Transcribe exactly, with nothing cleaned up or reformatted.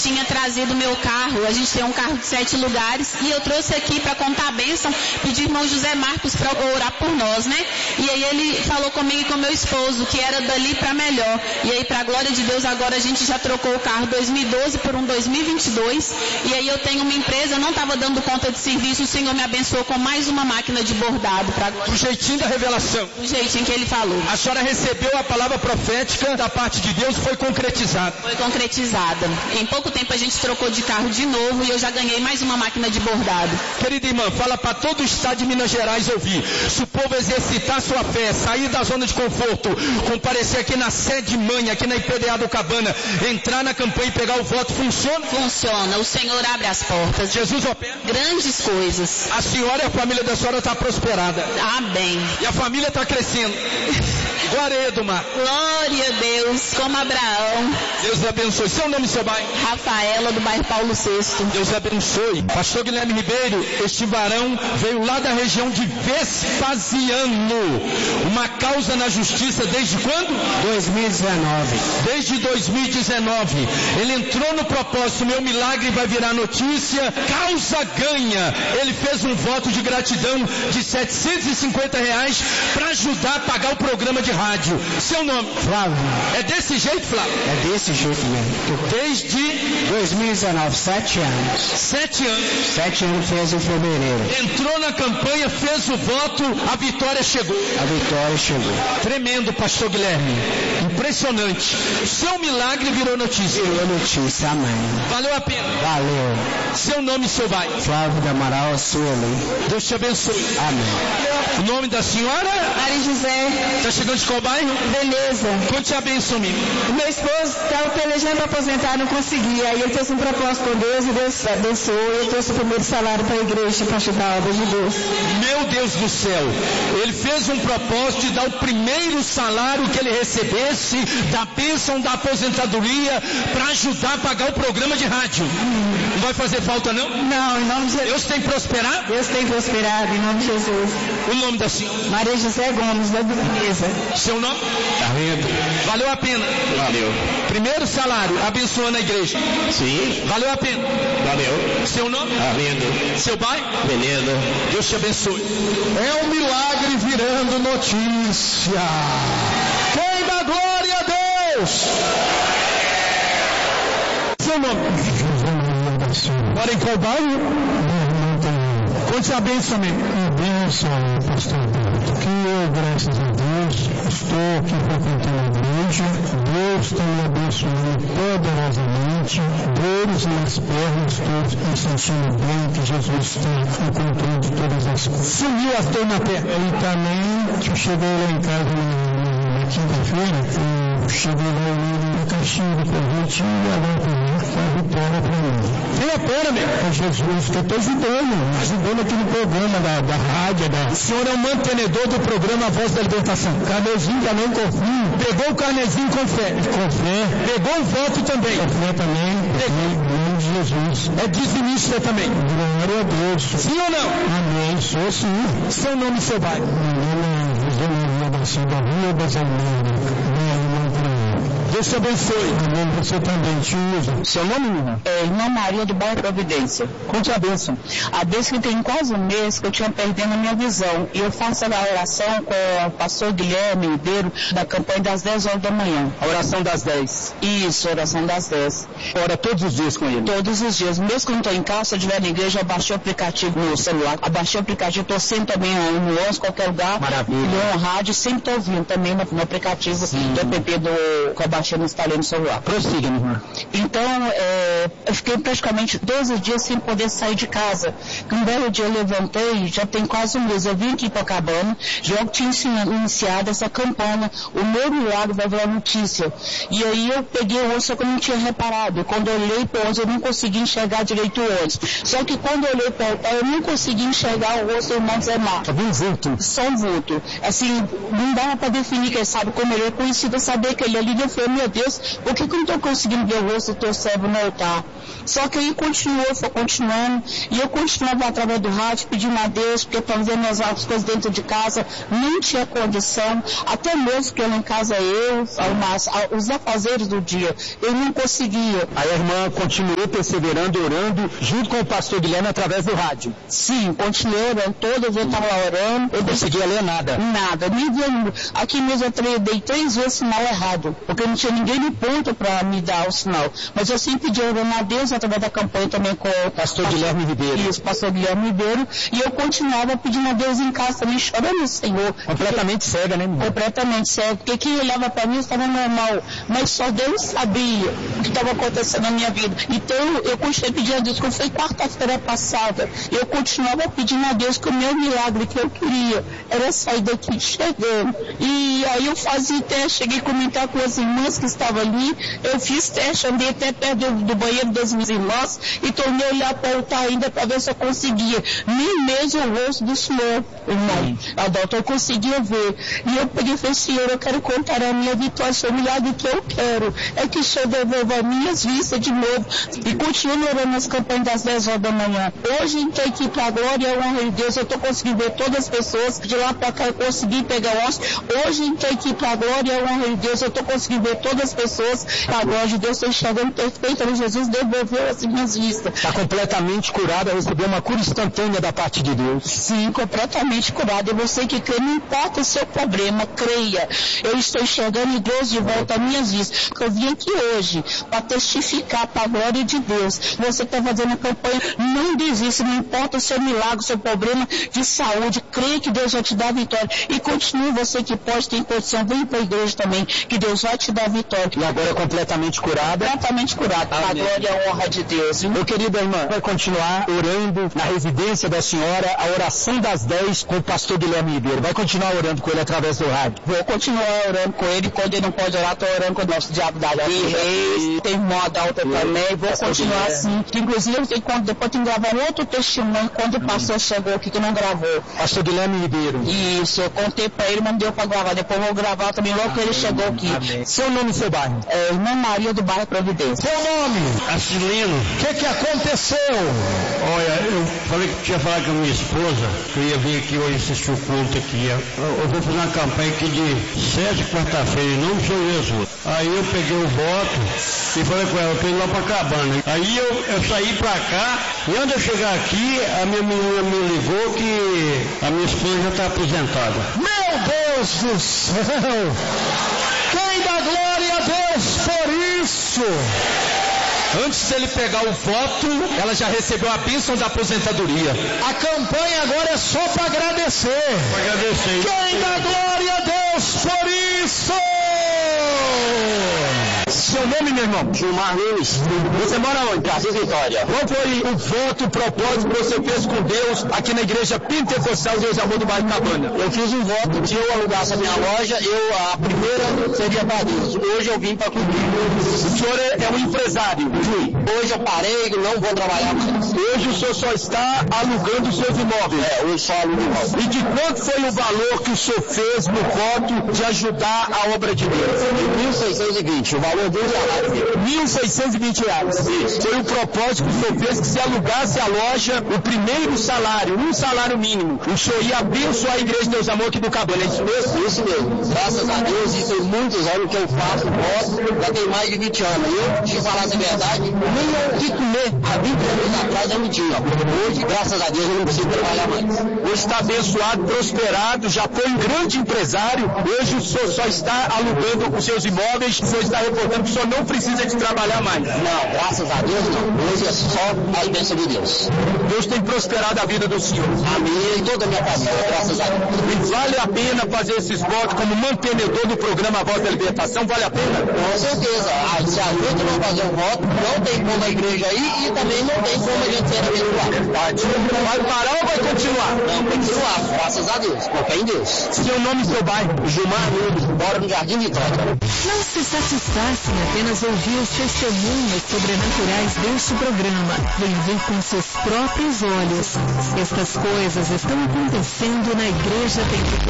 tinha trazido meu carro, a gente tem um carro de sete lugares, e eu trouxe aqui para contar a bênção, pedir irmão José Marcos para orar por nós, né? E aí ele falou comigo e com meu esposo, que era dali para melhor. E aí, para a glória de Deus, agora a gente já trocou o carro dois mil e doze por um dois mil e vinte e dois, e aí eu tenho uma empresa, eu não estava dando conta de serviço, o Senhor me abençoou com mais uma máquina de bordado. Pra... Do jeitinho da revelação. Do jeitinho que ele falou. A senhora recebeu a palavra profética da parte de Deus, foi concretizada. Foi concretizada. Em pouco tempo a gente trocou de carro de novo e eu já ganhei mais uma máquina de bordado. Querida irmã, fala para todo o estado de Minas Gerais ouvir. Se o povo exercitar sua fé, sair da zona de conforto, comparecer aqui na sede mãe, aqui na I P D A do Cabana, entrar na campanha e pegar o voto, funciona? Funciona. O Senhor abre as portas. Jesus opera grandes coisas. A senhora e a família da senhora está prosperada. Amém. E a família está crescendo. Glória, Edmar. Glória a Deus, como Abraão. Deus abençoe. Seu nome e seu bairro? Rafaela, do bairro Paulo sexto. Deus abençoe. Pastor Guilherme Ribeiro, este varão veio lá da região de Vespasiano. Uma causa na justiça desde quando? dois mil e dezenove. Desde dois mil e dezenove. Ele entrou no propósito, meu milagre vai virar notícia. Causa ganha. Ele fez um voto de gratidão de setecentos e cinquenta reais para ajudar a pagar o programa de rádio. Seu nome? Flávio. É desse jeito, Flávio? É desse jeito mesmo. Desde dois mil e dezenove, sete anos. Sete anos. Sete anos fez em fevereiro. Entrou na campanha, fez o voto, a vitória chegou. A vitória chegou. Tremendo, pastor Guilherme. Impressionante. Seu milagre virou notícia. Virou notícia, amém. Valeu a pena. Valeu. Seu nome e seu bairro? Flávio do Amaral, Sueli. Deus te abençoe. Amém. O nome da senhora? Maria José. Está chegando de qual bairro? Beleza. Conte a benção, amigo. O meu esposo estava pelejando para aposentar, não conseguia. Aí ele fez um propósito com Deus e Deus abençoou. E eu trouxe o primeiro salário para a igreja para ajudar a obra de Deus. Meu Deus do céu. Ele fez um propósito de dar o primeiro salário que ele recebesse da bênção da aposentadoria para ajudar a pagar o programa de rádio. Hum. Não vai fazer falta, não? Não, em nome de Jesus. Deus tem prosperado? Deus tem prosperado, em nome de Jesus. O nome da senhora? Maria José Gomes, da Beleza. Seu nome? Arlindo. Valeu a pena? Valeu. Primeiro salário, abençoando a igreja. Sim. Valeu a pena? Valeu. Seu nome? Arlindo. Seu pai? Beleza. Deus te abençoe. É um milagre virando notícia. Quem dá glória a Deus? Seu nome? Mora em qual bairro? Conte a bênção, amigo. A bênção, pastor Beto, que eu, graças a Deus, estou aqui frequentando a igreja, Deus está me abençoando poderosamente, dores nas pernas, estou me sentindo bem, que Jesus está no controle de todas as coisas. Sumiu as dores na perna. E também, que eu cheguei lá em casa na, na quinta-feira, eu cheguei lá na caixinha de presente e agora comigo, a vitória para mim. Vem a pena, meu. É Jesus, que eu estou ajudando, ajudando aqui no programa da, da rádio. Da... O senhor é o mantenedor do programa Voz da Libertação. Carnezinho também confio. Pegou o carnezinho com fé. Com fé. Pegou o voto também. Com fé também. Em nome de Jesus. É dizimista também. Glória a Deus. Sim ou não? Amém. Sou sim. Seu nome e seu bairro? Meu nome é José Maria da Silva Rua das Almeiras. Minha irmã para mim. Deus te abençoe. Amém. Você também te usa. Seu nome, irmã? É, irmã Maria do bairro Providência. Conte a bênção. A bênção que tem quase um mês que eu tinha perdendo a minha visão. E eu faço a oração com o pastor Guilherme Ribeiro da campanha das dez horas da manhã. A oração das dez. Isso, a oração das dez. Ora todos os dias com ele? Todos os dias. Mesmo que eu não estou em casa, se eu estiver na igreja, eu baixei o aplicativo no celular. Abaixei o aplicativo, estou sempre também no onze, qualquer lugar. Maravilha. No rádio, sempre estou ouvindo também no, no aplicativo Sim. do app do, que eu baixei no instalei no celular. Prossiga, minha irmã. Então, é, eu fiquei praticamente doze dias sem poder sair de casa. Um belo dia eu levantei, já tem quase um mês, eu vim aqui para Cabana, já tinha iniciado essa campanha, o meu milagre vai virar notícia. E aí eu peguei o ônibus, só que eu não tinha reparado. E quando eu olhei para o ônibus, eu não consegui enxergar direito o ônibus. Só que quando eu olhei para o eu não consegui enxergar o rosto do irmão Zé Marcos. Só um vulto. Só um vulto. Assim, não dava para definir, que ele sabe como ele é conhecido, eu sabia que ele ali não foi meu Deus, por que, que eu não estou conseguindo ver o rosto do teu servo no altar? Só que aí continuou, foi continuando, e eu continuava através do rádio pedindo a Deus, porque para ver as coisas dentro de casa, não tinha condição, até mesmo que eu em casa eu, mas, os afazeres do dia, eu não conseguia. Aí a irmã continuou perseverando, orando, junto com o pastor Guilherme através do rádio? Sim, continuei orando, toda vez eu estava orando. Eu não conseguia ler nada? Nada, nem via. Aqui mesmo eu dei três vezes sinal errado, porque não tinha ninguém no ponto para me dar o sinal. Mas eu sempre pedi orando a Deus através da campanha também com o pastor Guilherme Ribeiro. Isso, pastor Guilherme Ribeiro. E eu continuava pedindo a Deus em casa também, chorando no Senhor. Completamente porque, cega, né, irmão? Completamente cega, porque quem olhava para mim estava normal, mas só Deus sabia o que estava acontecendo na minha vida. Então eu continuei pedindo a Deus, como foi quarta-feira passada, eu continuava pedindo a Deus que o meu milagre que eu queria era sair daqui chegando. E aí eu fazia teste, cheguei a comentar com as irmãs que estavam ali, eu fiz teste, andei até perto do, do banheiro das minhas irmãs e tornei a olhar para o altar ainda para ver se eu conseguia. Nem mesmo o rosto do Senhor, irmão, Adalto, eu conseguia ver. E eu peguei e falei, Senhor, eu quero contar a minha vitória, o milagre que eu quero é que o Senhor devolva as minhas vistas de novo e continue orando nas campanhas das dez horas da manhã. Hoje estou aqui para a glória e a honra de Deus, eu estou conseguindo ver todas as pessoas, de lá para cá eu consegui pegar o osso. Hoje estou aqui para a glória e a honra de Deus, eu estou conseguindo ver todas as pessoas, a glória de Deus, estou enxergando perfeito, Jesus devolveu as minhas vistas. Está completamente curada, recebeu uma cura instantânea da parte de Deus. Sim, completamente curada. E você que crê, não importa o seu problema, creia. Eu estou enxergando e Deus de volta às minhas vistas. Eu vim aqui hoje para testificar para a glória de Deus. Você que está fazendo a campanha, não desista, não importa o seu milagre, o seu problema de saúde, creia que Deus vai te dar a vitória. E continue, você que pode ter condição, vem para a igreja também, que Deus vai te dar a vitória. E agora é completamente curada? Completamente curada, para a glória e a honra de Deus. Meu querido irmã, vai continuar orando na residência da senhora, a oração das dez com o pastor Guilherme Ribeiro. Vai continuar orando com ele através do rádio? Vou continuar orando com ele, quando ele não pode orar, estou orando com o nosso diabo da Reis, tem moda alta também, vou continuar assim. Inclusive, eu tenho, depois tem que gravar um outro testemunho, quando o pastor chegou aqui que não gravou. Pastor Guilherme Ribeiro. Isso, eu contei para ele, mas não deu para gravar, depois eu vou gravar também logo que ele chegou aqui. Amém. Seu nome e seu bairro? É, Irmã Maria do bairro Providência. Seu nome? Acilino. O que que aconteceu? Olha, eu falei que tinha falado com a minha esposa, que eu ia vir aqui hoje assistir o culto aqui. Eu, eu vou fazer uma campanha aqui de sete quarta-feira, em nome do Senhor Jesus. Aí eu peguei o voto e falei com ela, eu tô indo lá pra Cabana. Aí eu, eu saí pra cá, e antes de eu chegar aqui, a minha menina me ligou que a minha esposa já está aposentada. Meu Deus do céu! Quem dá glória a Deus por isso? Antes dele pegar o voto, ela já recebeu a bênção da aposentadoria. A campanha agora é só para agradecer. Para agradecer. Quem dá glória a Deus por isso? Seu nome, meu irmão? Gilmar Nunes. Você mora onde? Brasil Vitória. Qual foi o voto, o propósito que você fez com Deus aqui na igreja Pentecostal Deus Amor do Bairro Cabana? Eu fiz um voto, se eu alugasse a minha loja, eu a primeira seria para Deus. Hoje eu vim para cumprir. O senhor é, é um empresário? Fui. Hoje eu parei, não vou trabalhar mais. Hoje o senhor só está alugando os seus imóveis? É, hoje só alugo imóveis. E de quanto foi o valor que o senhor fez no voto de ajudar a obra de Deus? mil seiscentos e vinte, o valor do salário dele. mil seiscentos e vinte reais. Isso. Foi o propósito que o senhor fez, que se alugasse a loja, o primeiro salário, um salário mínimo, o senhor ia abençoar a igreja de Deus Amor aqui do Cabana, é isso mesmo? Isso mesmo. Graças a Deus, e tem muitos anos que eu faço voto, já tem mais de vinte anos. Eu, te falar a verdade, nem o que comer há vinte anos atrás eu não tinha. Hoje, graças a Deus, eu não preciso trabalhar mais. Hoje está abençoado, prosperado, já foi um grande empresário, hoje o senhor só está alugando os seus imóveis, o senhor está reportando que o senhor não precisa de trabalhar mais. Não, graças a Deus não. Hoje é só a bênção de Deus. Deus tem prosperado a vida do senhor. Amém. E toda a minha família, graças a Deus. E vale a pena fazer esses votos como mantenedor do programa Voz da Libertação? Vale a pena? Com certeza. Ah, se a gente não fazer um voto, não tem como a igreja ir e também não tem como a gente ser abençoado. Verdade. Vai parar ou vai continuar? Não, continuar, graças a Deus. Com fé em Deus. Seu nome e seu bairro? Gilmar Nunes, moro no Jardim Vitória. Não se satisfaça em apenas ouvir os testemunhos sobrenaturais deste programa. Vem ver com seus próprios olhos. Estas coisas estão acontecendo na Igreja Pentecostal.